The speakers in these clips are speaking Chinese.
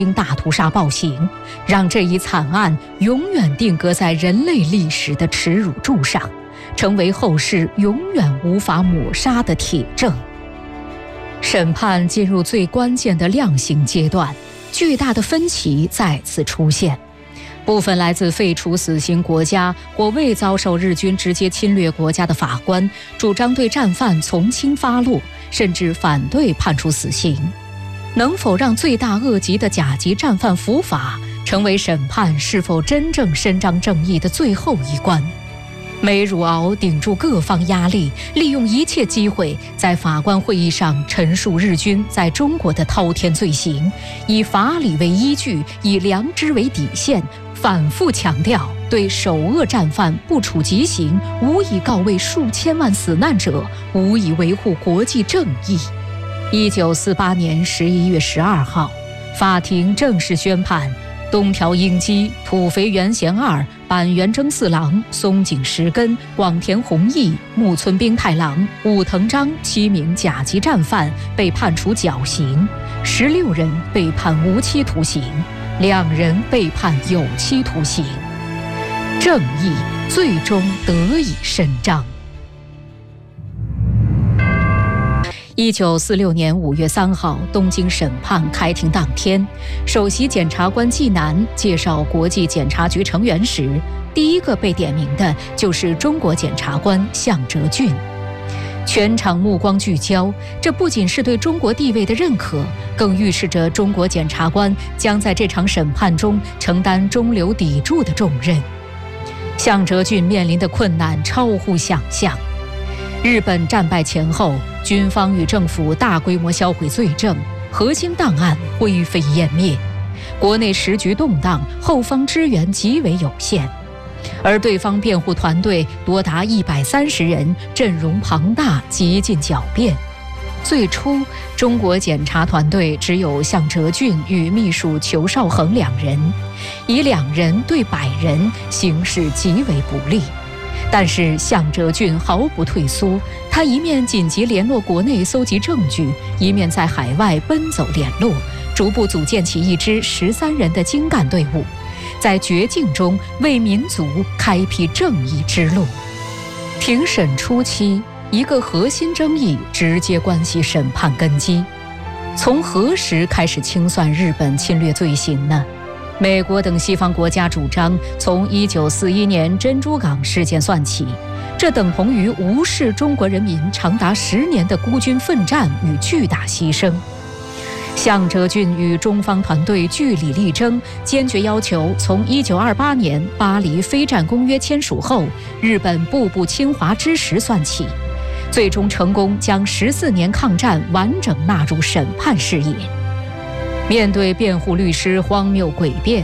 大屠杀暴行，让这一惨案永远定格在人类历史的耻辱柱上，成为后世永远无法抹杀的铁证。审判进入最关键的量刑阶段，巨大的分歧再次出现。部分来自废除死刑国家或未遭受日军直接侵略国家的法官，主张对战犯从轻发落，甚至反对判处死刑。能否让罪大恶极的甲级战犯伏法，成为审判是否真正伸张正义的最后一关。梅汝敖顶住各方压力，利用一切机会，在法官会议上陈述日军在中国的滔天罪行，以法理为依据，以良知为底线，反复强调对首恶战犯不处极刑，无以告慰数千万死难者，无以维护国际正义。1948年11月12号，法庭正式宣判东条英机、土肥原贤二、板垣征四郎、松井石根、广田弘毅、木村兵太郎、武藤章7名甲级战犯被判处绞刑，16人被判无期徒刑，2人被判有期徒刑，正义最终得以伸张。1946年5月3号，东京审判开庭当天，首席检察官纪南介绍国际检察局成员时，第一个被点名的就是中国检察官向哲俊。全场目光聚焦，这不仅是对中国地位的认可，更预示着中国检察官将在这场审判中承担中流砥柱的重任。向哲俊面临的困难超乎想象。日本战败前后，军方与政府大规模销毁罪证，核心档案灰飞烟灭，国内时局动荡，后方支援极为有限，而对方辩护团队多达130人，阵容庞大，极尽狡辩。最初，中国检察团队只有向哲俊与秘书裘绍恒2人，以2人对100人，形势极为不利。但是向哲俊毫不退缩，他一面紧急联络国内搜集证据，一面在海外奔走联络，逐步组建起一支13人的精干队伍，在绝境中为民族开辟正义之路。庭审初期，一个核心争议直接关系审判根基：从何时开始清算日本侵略罪行呢？美国等西方国家主张从1941年珍珠港事件算起，这等同于无视中国人民长达10年的孤军奋战与巨大牺牲。向哲俊与中方团队据理力争，坚决要求从1928年巴黎非战公约签署后，日本步步侵华之时算起，最终成功将14年抗战完整纳入审判视野。面对辩护律师荒谬诡辩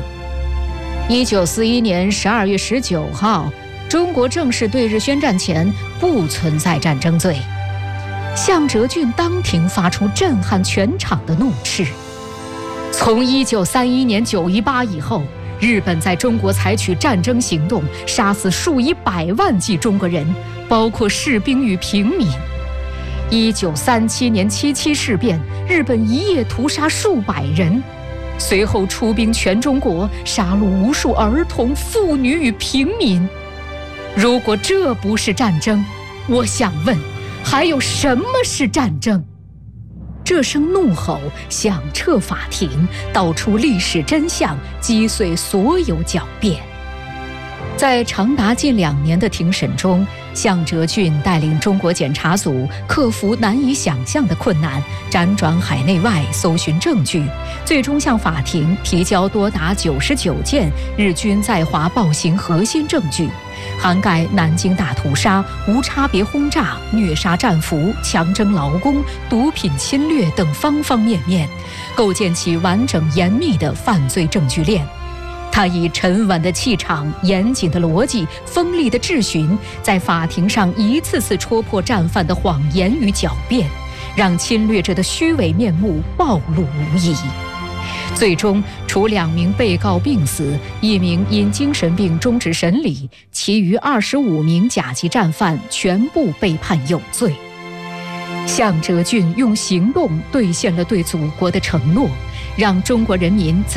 ，1941年12月19号，中国正式对日宣战前不存在战争罪。向哲俊当庭发出震撼全场的怒斥：从1931年9·18以后，日本在中国采取战争行动，杀死数以百万计中国人，包括士兵与平民。1937年77事变，日本一夜屠杀数百人，随后出兵全中国，杀戮无数儿童、妇女与平民。如果这不是战争，我想问，还有什么是战争？这声怒吼响彻法庭，道出历史真相，击碎所有狡辩。在长达近2年的庭审中，向哲俊带领中国检察组克服难以想象的困难，辗转海内外搜寻证据，最终向法庭提交多达99件日军在华暴行核心证据，涵盖南京大屠杀、无差别轰炸、虐杀战俘、强征劳工、毒品侵略等方方面面，构建起完整严密的犯罪证据链。他以沉稳的气场、严谨的逻辑、锋利的质询，在法庭上一次次戳破战犯的谎言与狡辩，让侵略者的虚伪面目暴露无遗。最终，除2名被告病死，1名因精神病终止审理，其余25名甲级战犯全部被判有罪。向哲俊用行动兑现了对祖国的承诺， 让中国人民